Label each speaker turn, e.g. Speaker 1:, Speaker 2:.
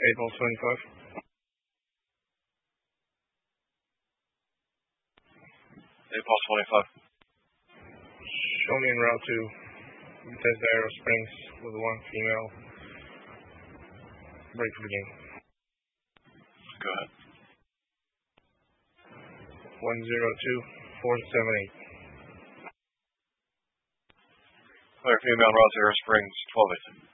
Speaker 1: April 25.
Speaker 2: April 25.
Speaker 1: Show me en route to Bethesda Arrow Springs with one female. Break for the game.
Speaker 2: Go ahead.
Speaker 1: 102478.
Speaker 2: Clear female route to Arrow Springs, 12-8.